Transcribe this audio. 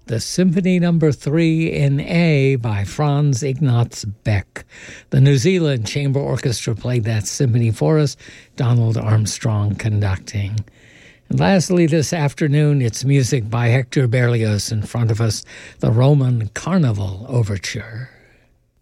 the Symphony No. 3 in A by Franz Ignaz Beck. The New Zealand Chamber Orchestra played that symphony for us, Donald Armstrong conducting. And lastly, this afternoon, it's music by Hector Berlioz in front of us, the Roman Carnival Overture.